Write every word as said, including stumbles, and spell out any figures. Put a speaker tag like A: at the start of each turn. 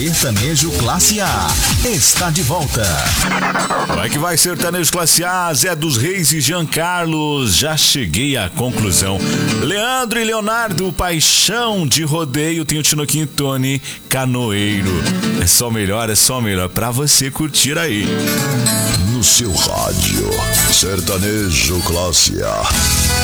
A: Sertanejo Classe A está de volta.
B: Vai que vai, Sertanejo Classe A, Zé dos Reis e Jean Carlos. Já cheguei à conclusão. Leandro e Leonardo, Paixão de Rodeio. Tem o Tinoquinho e Tony, Canoeiro. É só melhor, é só melhor pra você curtir aí.
C: No seu rádio, Sertanejo Classe A.